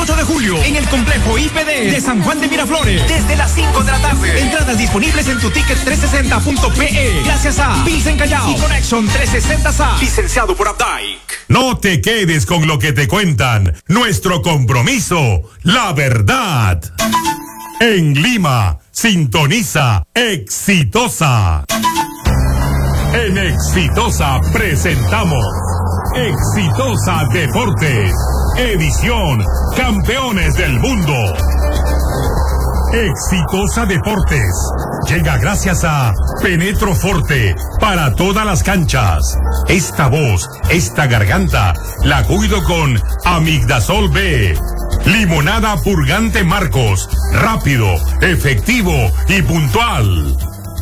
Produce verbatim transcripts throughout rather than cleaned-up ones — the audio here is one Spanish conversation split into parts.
ocho de julio en el complejo I P D de San Juan de Miraflores desde las cinco de la tarde. Entradas disponibles en tu ticket trescientos sesenta punto pe e gracias a Pilsen Callao y Connection trescientos sesenta S A, licenciado por Updike. No te quedes con lo que te cuentan. Nuestro compromiso, la verdad. En Lima, sintoniza Exitosa. En Exitosa presentamos Exitosa Deportes, edición Campeones del Mundo. Exitosa Deportes llega gracias a Penetro Forte para todas las canchas. Esta voz, esta garganta, la cuido con Amigdasol B. Limonada Purgante Marcos, rápido, efectivo y puntual.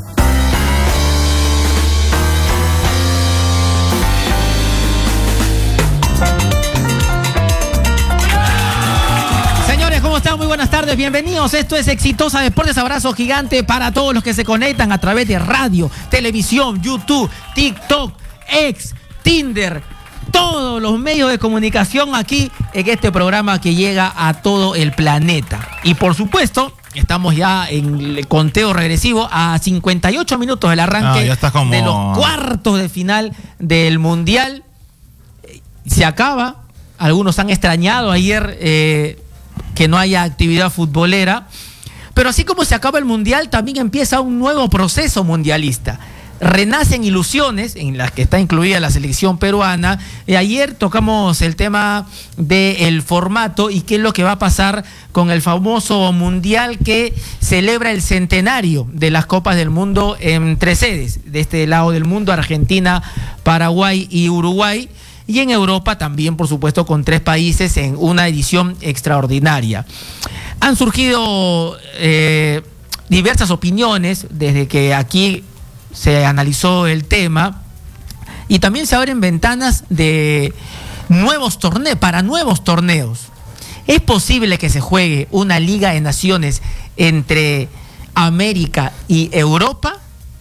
¿Cómo están? Muy buenas tardes, bienvenidos. Esto es Exitosa Deportes. Abrazo gigante para todos los que se conectan a través de radio, televisión, YouTube, TikTok, X, Tinder, todos los medios de comunicación aquí en este programa que llega a todo el planeta. Y por supuesto, estamos ya en el conteo regresivo a cincuenta y ocho minutos del arranque ah, ya está como... de los cuartos de final del Mundial. Se acaba, algunos han extrañado ayer eh, que no haya actividad futbolera, pero así como se acaba el Mundial, también empieza un nuevo proceso mundialista. Renacen ilusiones, en las que está incluida la selección peruana. Eh, ayer tocamos el tema del formato y qué es lo que va a pasar con el famoso Mundial que celebra el centenario de las Copas del Mundo en tres sedes, de este lado del mundo, Argentina, Paraguay y Uruguay. Y en Europa también, por supuesto, con tres países en una edición extraordinaria. Han surgido eh, diversas opiniones desde que aquí se analizó el tema y también se abren ventanas de nuevos torneos, para nuevos torneos. ¿Es posible que se juegue una Liga de Naciones entre América y Europa?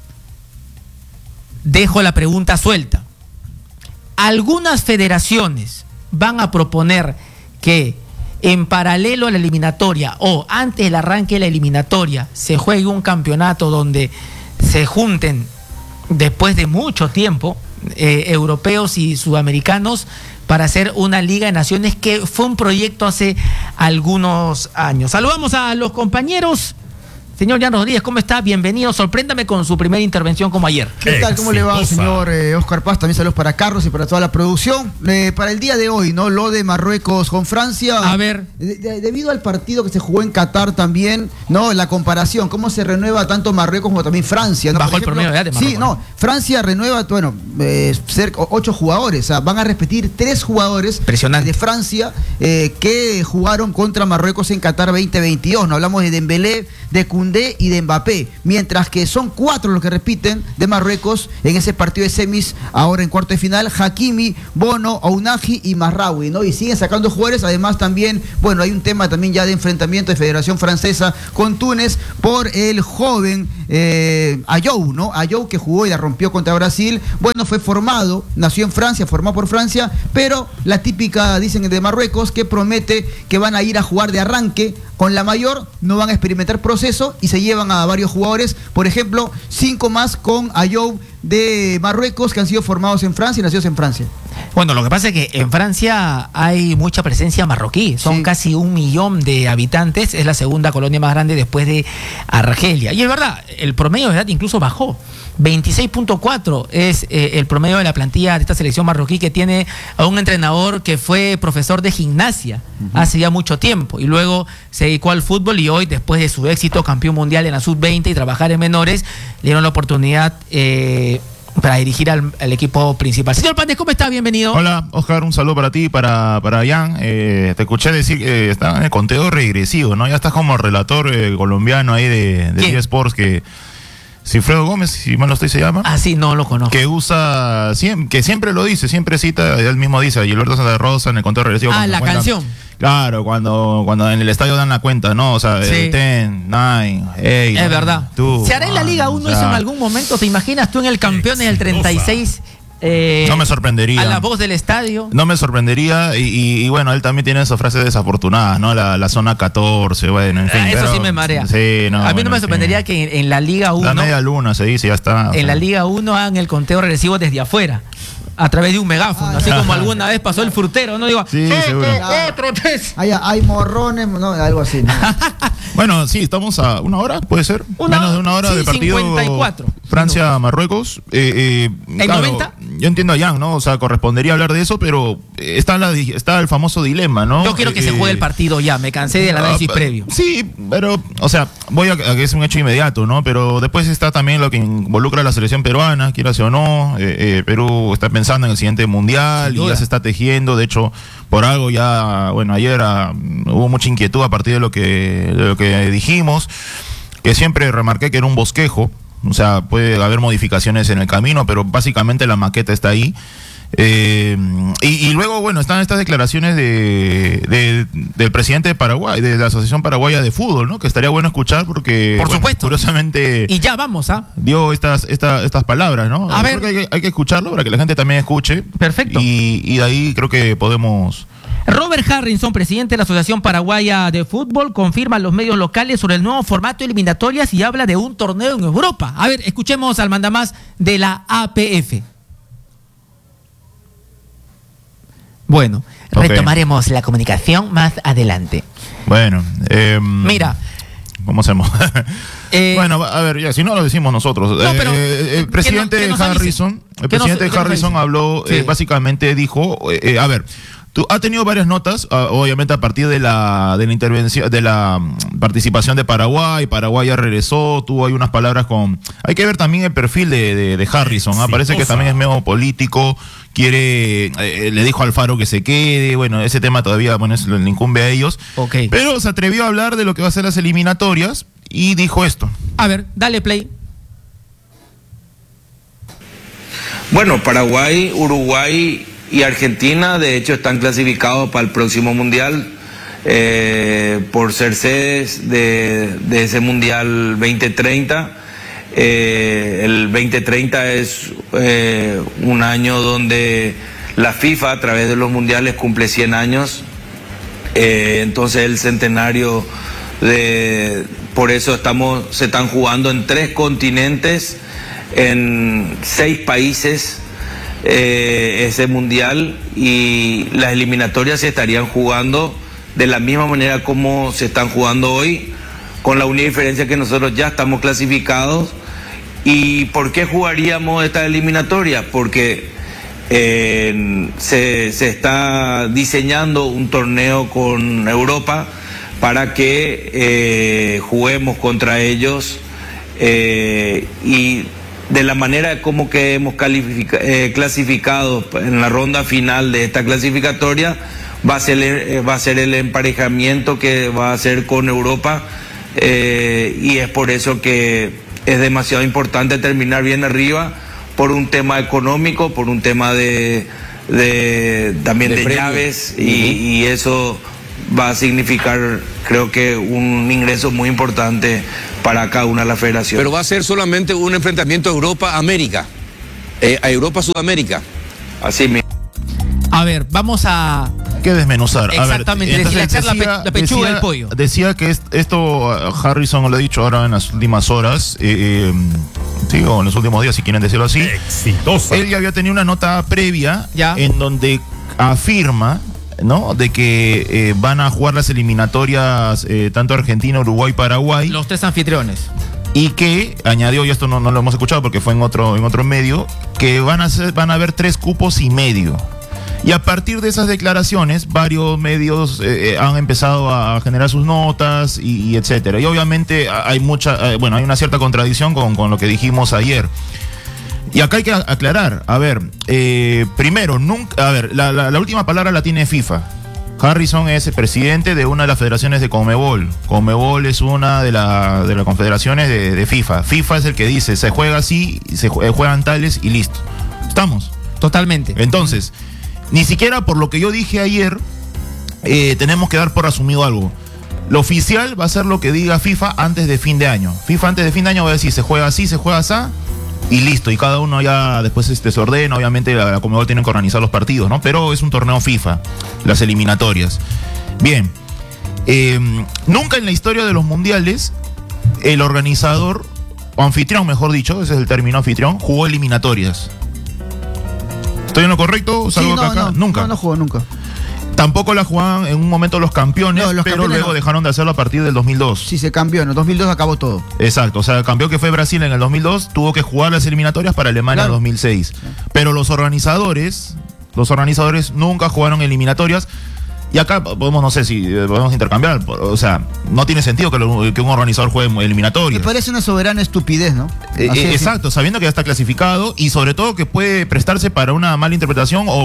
Dejo la pregunta suelta. Algunas federaciones van a proponer que en paralelo a la eliminatoria o antes del arranque de la eliminatoria se juegue un campeonato donde se junten después de mucho tiempo eh, europeos y sudamericanos para hacer una Liga de Naciones, que fue un proyecto hace algunos años. Saludamos a los compañeros. Señor Jan Rodríguez, ¿cómo está? Bienvenido. Sorpréndame con su primera intervención como ayer. ¿Qué tal? ¿Cómo le va, señor eh, Oscar Paz? También saludos para Carlos y para toda la producción. Eh, para el día de hoy, ¿no? Lo de Marruecos con Francia. A ver. De, de, debido al partido que se jugó en Qatar también, ¿no? La comparación, cómo se renueva tanto Marruecos como también Francia, ¿no? Bajo ejemplo, el promedio de edad de Marruecos. Sí, no. Francia renueva, bueno, eh, cerca, ocho jugadores. O sea, van a repetir tres jugadores de Francia eh, que jugaron contra Marruecos en Qatar veinte veintidós. No hablamos de Dembélé, de Koundé y de Mbappé. Mientras que son cuatro los que repiten de Marruecos en ese partido de semis, ahora en cuarto de final: Hakimi, Bono, Ounahi y Mazraoui, ¿no? Y siguen sacando jugadores. Además también, bueno, hay un tema también ya de enfrentamiento de Federación Francesa con Túnez por el joven eh, Ayou, ¿no? Ayou, que jugó y la rompió contra Brasil. Bueno, fue formado, nació en Francia, formado por Francia, pero la típica, dicen, de Marruecos, que promete que van a ir a jugar de arranque con la mayor, no van a experimentar proceso y se llevan a varios jugadores, por ejemplo, cinco más con Ayou de Marruecos, que han sido formados en Francia y nacidos en Francia. Bueno, lo que pasa es que en Francia hay mucha presencia marroquí, son sí. casi un millón de habitantes, es la segunda colonia más grande después de Argelia. Y es verdad, el promedio de edad incluso bajó, veintiséis punto cuatro es eh, el promedio de la plantilla de esta selección marroquí, que tiene a un entrenador que fue profesor de gimnasia uh-huh. hace ya mucho tiempo y luego se dedicó al fútbol, y hoy, después de su éxito, campeón mundial en la sub veinte y trabajar en menores, le dieron la oportunidad eh, para dirigir al, al equipo principal. Señor Pández, ¿cómo está? Bienvenido. Hola, Oscar, un saludo para ti, para, para Jan. Eh, te escuché decir que está en el conteo regresivo, ¿no? Ya estás como el relator eh, colombiano ahí de, de eSports, que Cifredo Gómez, si mal no estoy, se llama. Ah, sí, no lo conozco. Que usa, que siempre lo dice, siempre cita, él mismo dice, Gilberto Santa Rosa en el conteo regresivo. Ah, la cuenta, canción. Claro, cuando, cuando en el estadio dan la cuenta, ¿no? O sea, sí. ten, nine, eight. Es verdad. Two, ¿se hará en la Liga uno o sea, eso en algún momento? ¿Te imaginas tú en el campeón en el treinta y seis Eh, no me sorprendería. A la voz del estadio. No me sorprendería. Y, y, y bueno, él también tiene esas frases desafortunadas, ¿no? La, la zona catorce, bueno, en fin. Eso pero, sí me marea. Sí, no, a mí bueno, no me sorprendería sí. que en, en la Liga uno. La media luna se dice, ya está. En la Liga uno hagan el conteo regresivo desde afuera. A través de un megáfono, ah, así ya. Como alguna vez pasó el frutero, ¿no? Digo, sí, seguro. Otro, tres. Hay, hay morrones, no, algo así. ¿No? Bueno, sí, estamos a una hora, puede ser. Una, Menos de una hora sí, de partido. cincuenta y cuatro Francia-Marruecos. Eh, eh, ¿En claro, noventa? Yo entiendo a Jan, ¿no? O sea, correspondería hablar de eso, pero está, la, está el famoso dilema, ¿no? Yo quiero que eh, se juegue el partido ya, me cansé del análisis uh, previo. Sí, pero, o sea, voy a, a que es un hecho inmediato, ¿no? Pero después está también lo que involucra a la selección peruana, quiera o no. Eh, eh, Perú está pensando en el siguiente mundial y ya se está tejiendo. De hecho, por algo ya, bueno, ayer uh, hubo mucha inquietud a partir de lo que, de lo que dijimos, que siempre remarqué que era un bosquejo. O sea, puede haber modificaciones en el camino, pero básicamente la maqueta está ahí. Eh, y, y luego, bueno, están estas declaraciones de, de del presidente de Paraguay, de la Asociación Paraguaya de Fútbol, ¿no? Que estaría bueno escuchar porque, por bueno, supuesto, curiosamente, y ya vamos, ¿ah? ¿eh? Dio estas, estas, estas palabras, ¿no? A ver, creo que hay, que hay que escucharlo para que la gente también escuche. Perfecto. Y, y de ahí creo que podemos. Robert Harrison, presidente de la Asociación Paraguaya de Fútbol, confirma a los medios locales sobre el nuevo formato de eliminatorias y habla de un torneo en Europa. A ver, escuchemos al mandamás de la A P F. Bueno, okay. Retomaremos la comunicación más adelante. Bueno, eh, mira. ¿Cómo hacemos? eh, bueno, a ver, ya, si no lo decimos nosotros. No, pero, eh, el presidente que no, que Harrison, el presidente nos, Harrison habló, sí. eh, básicamente dijo, eh, eh, a ver, tú has tenido varias notas, uh, obviamente a partir de la de la intervención, de la um, participación de Paraguay. Paraguay ya regresó, tuvo ahí unas palabras con. Hay que ver también el perfil de, de, de Harrison. ¿eh? Parece que también es medio político. Quiere, eh, le dijo a Alfaro que se quede. Bueno, ese tema todavía, bueno, eso le incumbe a ellos. Okay. Pero se atrevió a hablar de lo que va a ser las eliminatorias y dijo esto. A ver, dale play. Bueno, Paraguay, Uruguay y Argentina, de hecho, están clasificados para el próximo mundial eh, por ser sedes de, de ese mundial veinte treinta. Eh, el veinte treinta es eh, un año donde la FIFA, a través de los mundiales, cumple cien años. Eh, entonces, el centenario de. Por eso estamos, se están jugando en tres continentes, en seis países. Eh, ese mundial, y las eliminatorias se estarían jugando de la misma manera como se están jugando hoy, con la única diferencia que nosotros ya estamos clasificados. ¿Y por qué jugaríamos esta eliminatoria? Porque eh, se, se está diseñando un torneo con Europa para que eh, juguemos contra ellos eh, y de la manera como que hemos eh, clasificado en la ronda final de esta clasificatoria, va a ser, eh, va a ser el emparejamiento que va a hacer con Europa, eh, y es por eso que es demasiado importante terminar bien arriba, por un tema económico, por un tema de, de también de, de llaves, y, y eso va a significar, creo que, un ingreso muy importante para cada una de las federaciones. Pero va a ser solamente un enfrentamiento Europa-América, eh, a Europa-Sudamérica. Así mismo. A ver, vamos a... Hay que desmenuzar. Exactamente, a ver, entonces, decía, la, pe la pechuga decía, del pollo. Decía que es, esto Harrison lo ha dicho ahora en las últimas horas, eh, eh, sí, o en los últimos días, si quieren decirlo así. Exitosa. Él ya había tenido una nota previa ¿Ya? en donde afirma, ¿no?, de que eh, van a jugar las eliminatorias eh, tanto Argentina, Uruguay, Paraguay. Los tres anfitriones. Y que añadió, y esto no, no lo hemos escuchado porque fue en otro, en otro medio, que van a ser, van a haber tres cupos y medio. Y a partir de esas declaraciones, varios medios eh, han empezado a generar sus notas y, y etcétera. Y obviamente hay mucha, eh, bueno, hay una cierta contradicción con, con lo que dijimos ayer. Y acá hay que aclarar, a ver, eh, primero, nunca, a ver, la, la, la última palabra la tiene FIFA. Harrison es el presidente de una de las federaciones de Conmebol. Conmebol es una de, la, de las confederaciones de, de FIFA. FIFA es el que dice, se juega así, se juegan tales y listo. ¿Estamos? Totalmente. Entonces, ni siquiera por lo que yo dije ayer, eh, tenemos que dar por asumido algo. Lo oficial va a ser lo que diga FIFA antes de fin de año. FIFA antes de fin de año va a decir, se juega así, se juega así. y listo, y cada uno ya después este, se ordena, obviamente la, la Conmebol tiene que organizar los partidos, ¿no? Pero es un torneo FIFA, las eliminatorias. Bien, eh, nunca en la historia de los mundiales el organizador, o anfitrión mejor dicho, ese es el término anfitrión, jugó eliminatorias. ¿Estoy en lo correcto? ¿Salvo Sí, no, que acá? no, Nunca. No, no jugó nunca. Tampoco la jugaban en un momento los campeones, No, los pero campeones luego no. dejaron de hacerlo a partir del dos mil dos. Sí, se cambió. En el dos mil dos acabó todo. Exacto, o sea, el campeón que fue Brasil en el dos mil dos tuvo que jugar las eliminatorias para Alemania en Claro. dos mil seis. Pero los organizadores, los organizadores nunca jugaron eliminatorias. Y acá podemos, no sé si eh, podemos intercambiar, o sea, no tiene sentido que, lo- que un organizador juegue Me eliminatorias. parece una soberana estupidez, ¿no? Eh, Así eh, es. exacto, sabiendo que ya está clasificado y sobre todo que puede prestarse para una mala interpretación o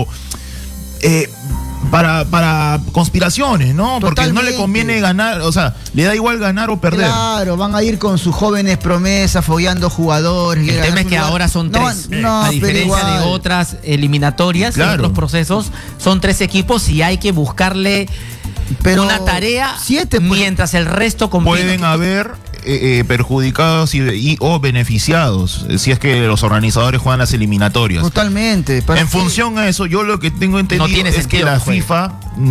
eh, para, para conspiraciones, ¿no? Porque no le Totalmente. conviene ganar, o sea, le da igual ganar o perder. Claro, van a ir con sus jóvenes promesas, follando jugadores. El tema es que ahora son No, tres. no, a pero diferencia de igual. otras eliminatorias, Claro. y otros procesos, son tres equipos y hay que buscarle Pero una tarea siete, pues. mientras el resto compite. Pueden haber eh, eh, perjudicados y, y- o beneficiados eh, si es que los organizadores juegan las eliminatorias. Totalmente. ¿Para En qué? función a eso, yo lo que tengo entendido tiene es que sentido la que juegue. FIFA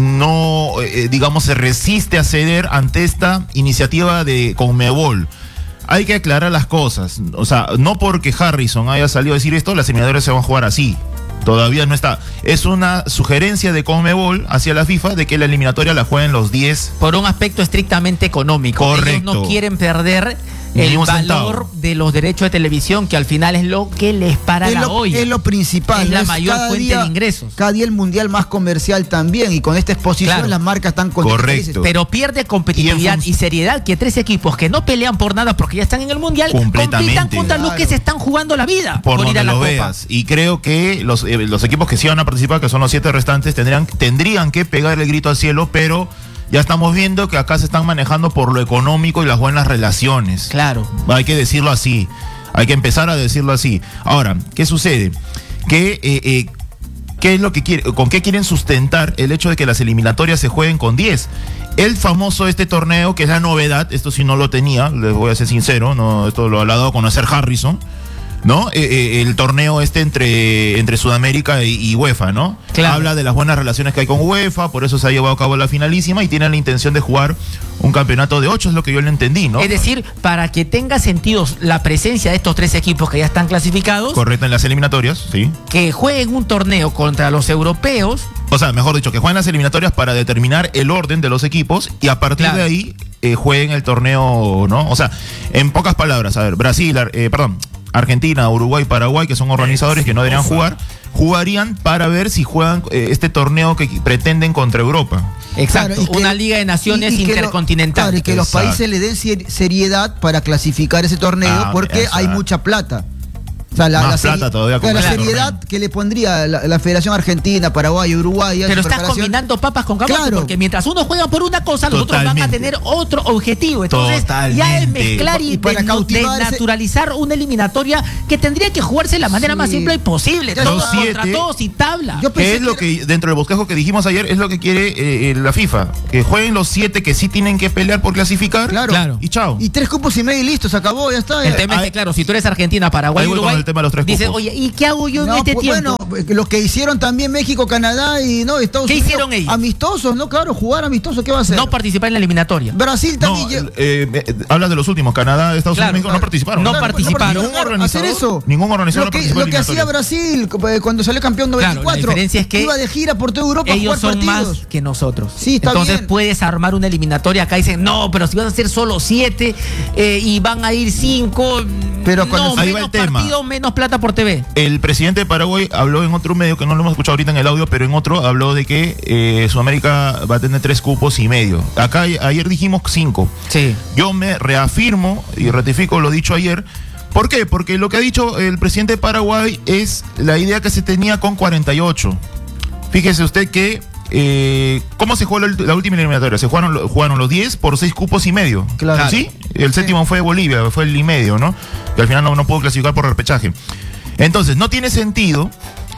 no, eh, digamos, se resiste a ceder ante esta iniciativa de Conmebol. Hay que aclarar las cosas. O sea, no porque Harrison haya salido a decir esto, las eliminatorias se van a jugar así. Todavía no está. Es una sugerencia de Conmebol hacia la FIFA de que la eliminatoria la jueguen los diez. Por un aspecto estrictamente económico. Ellos Correcto. no quieren perder Ni el un valor centavo. de los derechos de televisión, que al final es lo que les para Es la lo, olla. es lo principal. Es la ¿no? mayor cada fuente día- de ingresos. Cada día el mundial más comercial también. Y con esta exposición Claro. las marcas están contentas. Correcto. Pero pierde competitividad Y y, en fun- seriedad que tres equipos que no pelean por nada porque ya están en el mundial Completamente. compitan contra los Claro. que se están jugando la vida Por, por, ir donde a la lo Copa. veas. Y creo que los, eh, los equipos que sí van a participar, que son los siete restantes, tendrían, tendrían que pegar el grito al cielo, pero ya estamos viendo que acá se están manejando por lo económico y las buenas relaciones. Claro. Hay que decirlo así. Hay que empezar a decirlo así. Ahora, ¿qué sucede? Que eh, eh, ¿qué es lo que quiere, con qué quieren sustentar el hecho de que las eliminatorias se jueguen con diez? El famoso este torneo, que es la novedad, esto sí no lo tenía, les voy a ser sincero, no, esto lo ha dado a conocer Harrison, ¿no? Eh, eh, el torneo este entre, entre Sudamérica y, y UEFA, ¿no? Claro. Habla de las buenas relaciones que hay con UEFA, por eso se ha llevado a cabo la finalísima y tienen la intención de jugar un campeonato de ocho, es lo que yo le entendí, ¿no? Es decir, para que tenga sentido la presencia de estos tres equipos que ya están clasificados, Correcto, en las eliminatorias, sí. que jueguen un torneo contra los europeos. O sea, mejor dicho, que jueguen las eliminatorias para determinar el orden de los equipos y a partir Claro. de ahí eh, jueguen el torneo, ¿no? O sea, en pocas palabras, a ver, Brasil, ar- eh, perdón, Argentina, Uruguay, Paraguay, que son organizadores que no deberían jugar, jugarían para ver si juegan eh, este torneo que pretenden contra Europa. Exacto, Claro, y que- una Liga de Naciones y- y que lo- intercontinental. claro, y que los Exacto. países le den ser- seriedad para clasificar ese torneo Ah, porque exacto. hay mucha plata. O sea, la, Más la seri- plata todavía con claro, la ese seriedad torneo. que le pondría la, la Federación Argentina, Paraguay, Uruguay. a Pero su estás preparación. combinando papas con camote, Claro. porque mientras unos juegan por una cosa, los otros van a Totalmente. tener otro objetivo. Entonces, ya es Totalmente. mezclar y, Y para desnu- cautivar ese- desnaturalizar una eliminatoria que tendría que jugarse de la manera Sí. más simple posible. Los Todos contra siete- todos y tabla. Yo pensé Que es lo que que, dentro del bosquejo que dijimos ayer, es lo que quiere eh, eh, la FIFA. Que jueguen los siete que sí tienen que pelear por clasificar. Claro. Claro. Y chao. Y tres cupos y medio y listo, se acabó, ya está. El ya. tema es ahí- que, claro, si tú eres Argentina, Paraguay, ahí voy con Uruguay, el tema de los tres dices, cupos. oye, ¿y qué hago yo en No, este pues, tiempo? bueno, lo que hicieron también México, Canadá y no Estados ¿Qué Unidos. hicieron ellos? Amistosos, ¿no? Claro, jugar amistosos, ¿qué va a hacer? No participar en la eliminatoria. Brasil No, también. lle- eh, eh, hablas de los últimos, Canadá, Estados Claro, Unidos, México, no participaron. no Claro, participaron. Ningún Claro, organizador, hacer eso. ningún organizador Lo que, participó en lo que hacía eliminatorias. Brasil eh, cuando salió campeón Claro, la noventa y cuatro. diferencia es que iba de gira por toda Europa a Ellos jugar son partidos. más que nosotros. Sí, está Entonces bien. puedes armar una eliminatoria. Acá dicen, no, pero si vas a hacer solo siete eh, y van a ir cinco, Pero cuando- no, Ahí va menos el tema. partido, menos plata por T V. El presidente de Paraguay habló en otro medio, que no lo hemos escuchado ahorita en el audio, pero en otro habló de que eh, Sudamérica va a tener tres cupos y medio. Acá ayer dijimos cinco. Sí. Yo me reafirmo y ratifico lo dicho ayer. ¿Por qué? Porque lo que ha dicho el presidente de Paraguay es la idea que se tenía con cuarenta y ocho. Fíjese usted que, eh, ¿cómo se jugó la, la última eliminatoria? Se jugaron, lo- jugaron los diez por seis cupos y medio. Claro. ¿Sí? El séptimo fue Bolivia, fue el y medio, ¿no? Que al final no, no pudo clasificar por repechaje. Entonces, no tiene sentido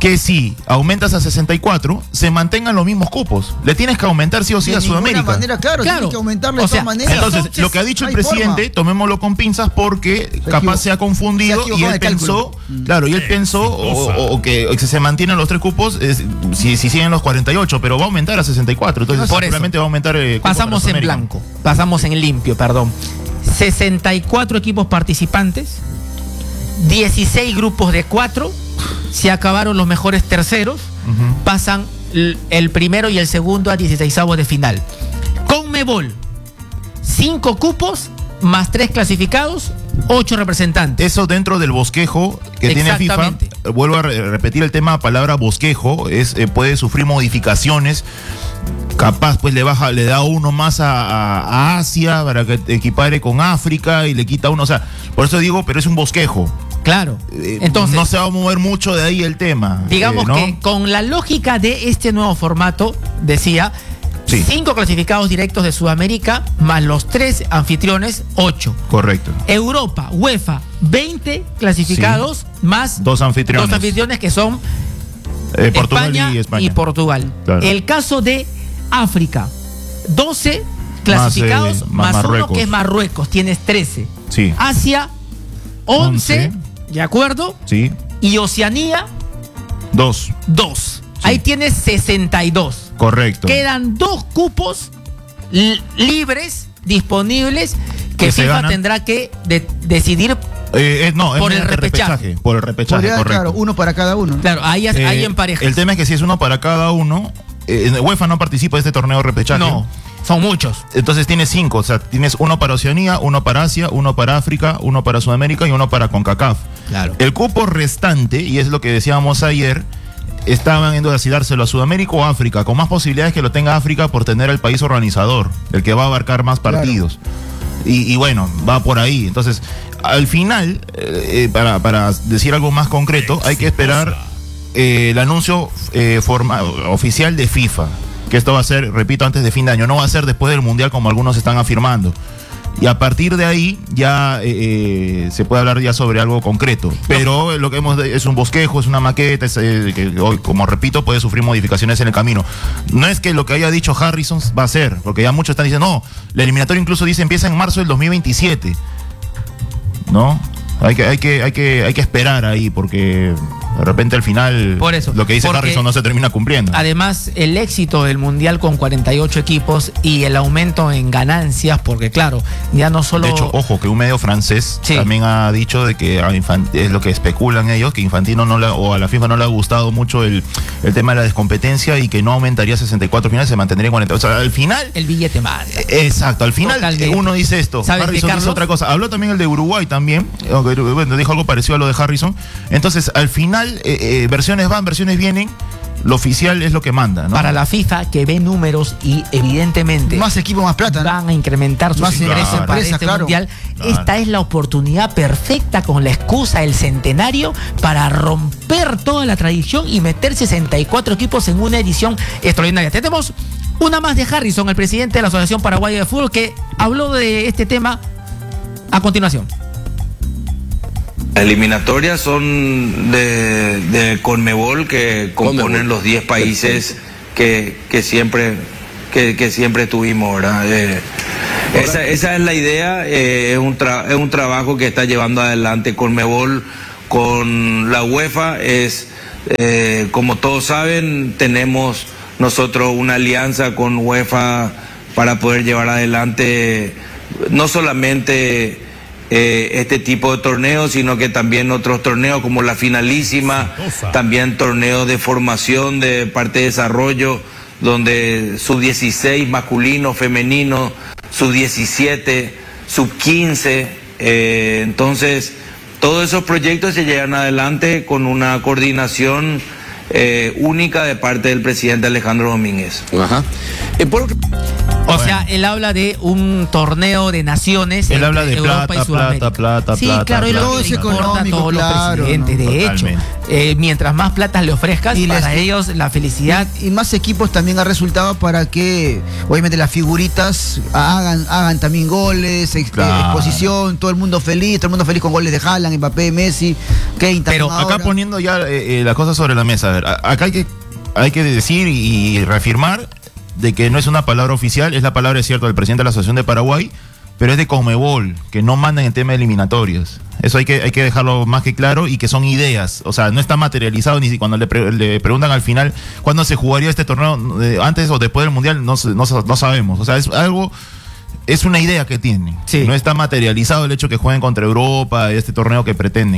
que si aumentas a sesenta y cuatro, se mantengan los mismos cupos. Le tienes que aumentar sí o sí de a Sudamérica. De manera, claro, Claro. tienes que aumentarle O de sea, todas maneras. Entonces, Entonces, lo que ha dicho no el hay presidente, forma. tomémoslo con pinzas porque Se capaz equivo- se ha confundido se ha y equivocado él en el pensó, cálculo. claro, y él pensó o, o- o que, o que se mantienen los tres cupos es, si, si siguen los cuarenta y ocho, pero va a aumentar a sesenta y cuatro. Entonces, Por eso. seguramente va a aumentar. Eh, cupo Pasamos para en Sudamérica. blanco, pasamos en limpio, perdón. sesenta y cuatro equipos participantes, dieciséis grupos de cuatro, se acabaron los mejores terceros, Ujú. pasan l- el primero y el segundo a dieciseisavos de final. Conmebol, cinco cupos más tres clasificados, ocho representantes. Eso dentro del bosquejo que tiene FIFA. Exactamente. eh, Vuelvo a re- repetir el tema, palabra bosquejo, es eh, puede sufrir modificaciones. Capaz pues le baja, le da uno más a, a- a Asia para que equipare con África y le quita uno, o sea, por eso digo, pero es un bosquejo. Claro. Eh, Entonces, no se va a mover mucho de ahí el tema. digamos eh, ¿no? que con la lógica de este nuevo formato, decía, Sí. cinco clasificados directos de Sudamérica, más los tres anfitriones, ocho. Correcto. Europa, UEFA, veinte clasificados, más Dos anfitriones. dos anfitriones que son Eh, Portugal España y España. Portugal. Claro. El caso de África, doce clasificados, Más, eh, más, más uno Marruecos. que es Marruecos, tienes trece. Sí. Asia, once, Once. ¿de acuerdo? Sí. Y Oceanía, Dos. dos. Ahí tienes sesenta y dos. Correcto. Quedan dos cupos li- libres, disponibles, que, Que se FIFA ganan. tendrá que de- decidir. Eh, eh, no, es Por el mediante repechaje. Por el repechaje, Podría, correcto. claro, uno para cada uno. Claro, ahí, Eh, ahí en pareja. El tema es que si es uno para cada uno, eh, UEFA no participa de este torneo de repechaje. No, son muchos. Entonces tienes cinco, o sea, tienes uno para Oceanía, uno para Asia, uno para África, uno para Sudamérica y uno para CONCACAF. Claro. El cupo restante, y es lo que decíamos ayer, estaban en duda si dárselo a Sudamérica o África, con más posibilidades que lo tenga África por tener el país organizador, el que va a abarcar más Claro. partidos. Y, y bueno, va por ahí. Entonces, al final, eh, eh, para, para decir algo más concreto, hay que esperar eh, el anuncio eh, forma, oficial de FIFA, que esto va a ser, repito, antes de fin de año, no va a ser después del Mundial como algunos están afirmando. Y a partir de ahí ya eh, eh, se puede hablar ya sobre algo concreto. Pero lo que hemos de- es un bosquejo, es una maqueta, es, eh, que hoy, como repito, puede sufrir modificaciones en el camino. No es que lo que haya dicho Harrison va a ser, porque ya muchos están diciendo, no, la eliminatoria incluso dice empieza en marzo del dos mil veintisiete. ¿No? Hay que, hay que, hay que, hay que esperar ahí, porque de repente al final Por eso, lo que dice porque Harrison no se termina cumpliendo. Además, el éxito del Mundial con cuarenta y ocho equipos y el aumento en ganancias, porque claro, ya no solo... De hecho, ojo, que un medio francés Sí. también ha dicho de que a Infan- es lo que especulan ellos, que Infantino no le, o a la FIFA no le ha gustado mucho el, el tema de la descompetencia y que no aumentaría sesenta y cuatro finales, se mantendría en cuarenta. O sea, al final... El billete más. Exacto, al final Totalmente. uno dice esto, ¿Sabes qué, Harrison dice Carlos? otra cosa. Habló también el de Uruguay también, aunque, bueno, dijo algo parecido a lo de Harrison. Entonces, al final, eh, eh, versiones van, versiones vienen, lo oficial es lo que manda, ¿no? Para la FIFA, que ve números y evidentemente Más equipo, más plata, ¿no? van a incrementar sus Más ingresos claro. para empresa, este claro. mundial. Claro. Esta es la oportunidad perfecta con la excusa del centenario para romper toda la tradición y meter sesenta y cuatro equipos en una edición extraordinaria. Tenemos una más de Harrison, el presidente de la Asociación Paraguaya de Fútbol, que habló de este tema a continuación. Las eliminatorias son de, de Conmebol, que componen Conmebol. los diez países que, que siempre que, que siempre tuvimos, ¿verdad? Eh, esa, esa es la idea, eh, es, un tra- es un trabajo que está llevando adelante Conmebol con la UEFA. Es, eh, como todos saben, tenemos nosotros una alianza con UEFA para poder llevar adelante no solamente Eh, este tipo de torneos, sino que también otros torneos como la finalísima, también torneos de formación de parte de desarrollo, donde sub dieciséis masculino, femenino, sub diecisiete, sub quince, eh, entonces todos esos proyectos se llevan adelante con una coordinación eh, única de parte del presidente Alejandro Domínguez. Ajá. Eh, por otro- O Bueno. sea, él habla de un torneo de naciones. Él entre habla de Europa plata, y Sudamérica. plata, plata, sí, plata, claro, es lo plata. que Todo le es importa a económico, todos claro, los presidentes. ¿no? De Totalmente. hecho, eh, mientras más plata le ofrezcas, Y para les- ellos la felicidad. Y, y más equipos también ha resultado para que, obviamente, las figuritas hagan, hagan también goles, ex- Claro. eh, exposición, todo el mundo feliz, todo el mundo feliz con goles de Haaland, Mbappé, Messi, Kane también Pero ahora. Acá poniendo ya eh, eh, las cosas sobre la mesa, a ver, a- acá hay que, hay que decir y reafirmar de que no es una palabra oficial, es la palabra, es cierto, del presidente de la Asociación de Paraguay, pero es de Conmebol, que no mandan en tema de eliminatorias. Eso hay que, hay que dejarlo más que claro y que son ideas. O sea, no está materializado ni si cuando le, pre- le preguntan al final cuándo se jugaría este torneo, eh, antes o después del Mundial, no, se- no, sa- no sabemos. O sea, es algo, es una idea que tienen. Sí. No está materializado el hecho que jueguen contra Europa, este torneo que pretenden.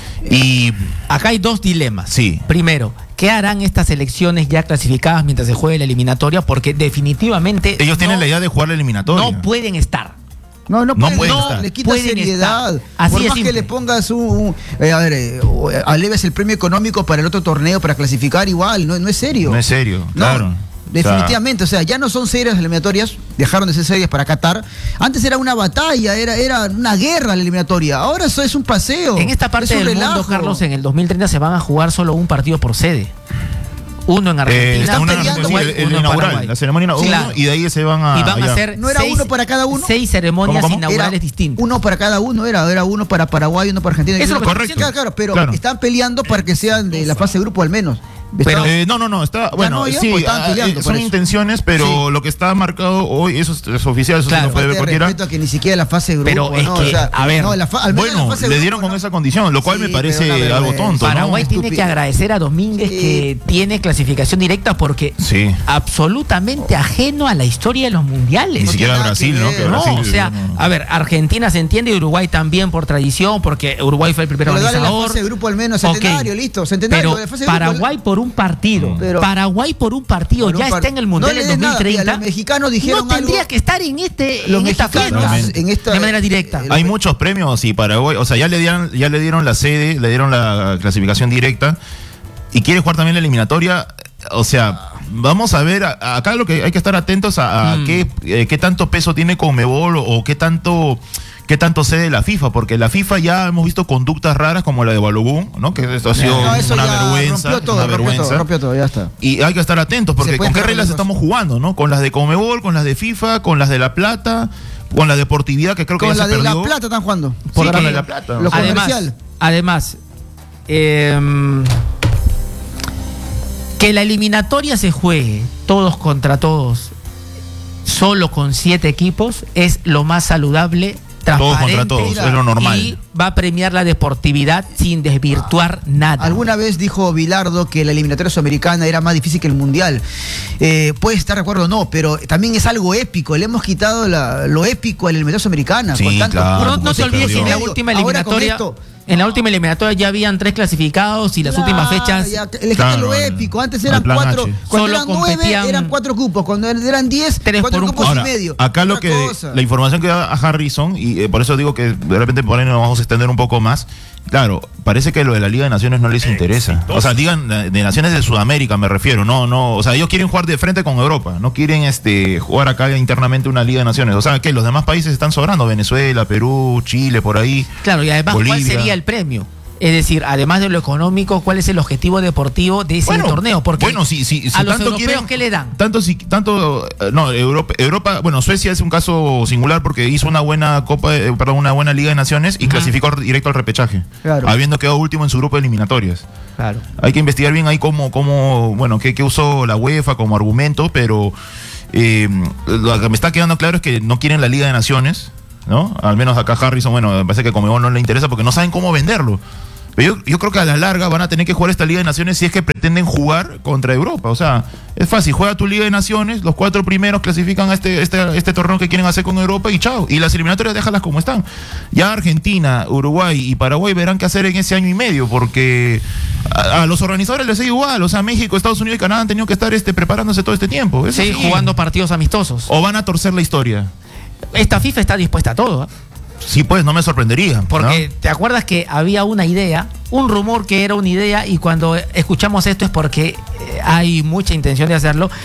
Y Acá hay dos dilemas. Sí. Primero, ¿qué harán estas selecciones ya clasificadas mientras se juegue la eliminatoria? Porque definitivamente ellos tienen no, la idea de jugar la eliminatoria. no pueden estar. No, no, No pueden, pueden no, estar. le quita Pueden seriedad. estar. Así Por de más que simple. le pongas un, un- eh, a ver, eh, o, eh, aleves el premio económico para el otro torneo, para clasificar igual, no, no es serio. No es serio, No, claro. definitivamente, o sea, ya no son serias las eliminatorias, dejaron de ser serias para Qatar. Antes era una batalla, era, era una guerra la eliminatoria. Ahora eso es un paseo. En esta parte es un del mundo, relajo. Carlos, en el dos mil treinta se van a jugar solo un partido por sede. Uno en Eh, Argentina, está una- peleando, sí, Uruguay, el, el uno en inaugural, Paraguay. la ceremonia uno, Claro. y de ahí se van a. Y van a allá. hacer ¿No era seis, uno para cada uno? seis ceremonias ¿Cómo, cómo? inaugurales Era distintas. Uno para cada uno, era, era uno para Paraguay, uno para Argentina. y Eso uno es lo que para- estoy Claro, diciendo. claro, pero Claro. están peleando para que sean de la fase de grupo al menos. Pero- Eh, no, no, no, está, bueno, no, ya, sí, pues, estaban ah, peleando eh, por son eso. intenciones, pero Sí. lo que está marcado hoy, eso es, es oficial, eso Claro. se lo puede ver Falta de cualquiera. respeto a que ni siquiera la fase de grupo. Pero es ¿no? que, a ver, no, la fa- al menos la Bueno, fase de le grupo, dieron con ¿no? esa condición, lo cual Sí, me pero parece una algo vergüenza. tonto, ¿no? Paraguay tiene Estúpido. que agradecer a Domínguez Sí. que tiene clasificación directa porque Sí. absolutamente ajeno a la historia de los mundiales. Ni siquiera tiene nada Brasil, que ¿no? ver. Que No, Brasil, o sea, no. a ver, Argentina se entiende y Uruguay también por tradición, porque Uruguay fue el primer Pero dale la organizador. fase de grupo al menos, Ok. centenario, listo, centenario. Pero la fase de grupo- Paraguay por un partido, Pero- Paraguay por un partido Por un ya par- está en el Mundial No le en des dos mil nada, treinta. mira, los mexicanos dijeron no tendría algo- que estar en este Los en esta mexicanos fiesta en esta- de manera directa. eh, Hay muchos premios y Paraguay, o sea, ya le dieron, ya le dieron la sede, le dieron la clasificación directa y quiere jugar también la eliminatoria. O sea, vamos a ver, a- acá lo que hay que estar atentos a, a Mm. qué, eh, qué tanto peso tiene Conmebol o, o qué tanto qué tanto cede la FIFA, porque la FIFA ya hemos visto conductas raras como la de Balogun, ¿no? Que esto ha sido No, eso una ya vergüenza, rompió todo, una rompió vergüenza. todo, rompió todo, ya está. Y hay que estar atentos, porque Se puede ¿con qué entrar reglas con estamos jugando, no? Con las de Conmebol, con las de FIFA, con las de La Plata, con la deportividad que creo que Con ya la se de La perdió. Plata están jugando. Sí, Porque- con la de La Plata. Lo Además, comercial. además em, que la eliminatoria se juegue todos contra todos, solo con siete equipos, es lo más saludable, Todos transparente contra todos, es lo normal. y va a premiar la deportividad sin desvirtuar nada. Alguna vez dijo Bilardo que la eliminatoria sudamericana era más difícil que el mundial. Eh, puede estar de acuerdo o no, pero también es algo épico. Le hemos quitado la- lo épico a la eliminatoria sudamericana. Sí, con tantos claro. Pero no, puntos no se te olvides que en la perdió. última Ahora con eliminatoria, esto- en la última eliminatoria ya habían tres clasificados y las últimas Ah, fechas. ya, le quita Claro, lo al- épico. Antes al eran plan cuatro. H. Cuando Solo eran nueve, competían eran cuatro cupos. Cuando eran diez, Tres cuatro por un cupos cupo. y medio. Acá lo Otra que cosa. la información que da a Harrison, y eh, por eso digo que de repente por ahí nos vamos a extender un poco más. Claro, parece que lo de la Liga de Naciones no les interesa. O sea, Liga de Naciones de Sudamérica me refiero, no, no, o sea, ellos quieren jugar de frente con Europa, no quieren este jugar acá internamente una Liga de Naciones. O sea, que los demás países están sobrando, Venezuela, Perú, Chile, por ahí. Claro, y además, ¿cuál Bolivia. sería el premio? Es decir, además de lo económico, ¿cuál es el objetivo deportivo de ese Bueno, torneo? Porque bueno, si, si, si a los tanto europeos, quieren- ¿qué le dan? Tanto, si, tanto, eh, no, Europa, Europa, bueno, Suecia es un caso singular porque hizo una buena Copa, eh, perdón, una buena Liga de Naciones y Ajá. clasificó directo al repechaje, Claro. habiendo quedado último en su grupo de eliminatorias. Claro. Hay que investigar bien ahí cómo, cómo bueno, qué, qué usó la UEFA como argumento, pero eh, lo que me está quedando claro es que no quieren la Liga de Naciones, ¿no? Al menos acá Harrison, bueno, me parece que a Conmebol no le interesa porque no saben cómo venderlo. Pero yo, yo creo que a la larga van a tener que jugar esta Liga de Naciones si es que pretenden jugar contra Europa. O sea, es fácil, juega tu Liga de Naciones, los cuatro primeros clasifican a este, este, este torneo que quieren hacer con Europa y chao. Y las eliminatorias déjalas como están. Ya Argentina, Uruguay y Paraguay verán qué hacer en ese año y medio, porque a, a los organizadores les da igual. O sea, México, Estados Unidos y Canadá han tenido que estar este, preparándose todo este tiempo. Eso Sí, sí. jugando partidos amistosos. O van a torcer la historia. Esta FIFA está dispuesta a todo, ¿eh? Sí, pues, no me sorprendería. Porque ¿no? te acuerdas que había una idea, un rumor que era una idea, y cuando escuchamos esto es porque eh, hay mucha intención de hacerlo,